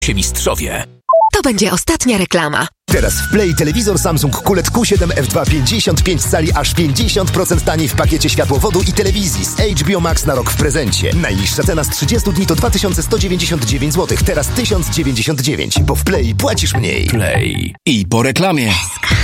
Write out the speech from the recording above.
się mistrzowie. To będzie ostatnia reklama. Teraz w Play telewizor Samsung QLED Q7 F2 55 cali aż 50% taniej w pakiecie światłowodu i telewizji z HBO Max na rok w prezencie. Najniższa cena z 30 dni to 2199 zł, teraz 1099, bo w Play płacisz mniej. Play. I po reklamie.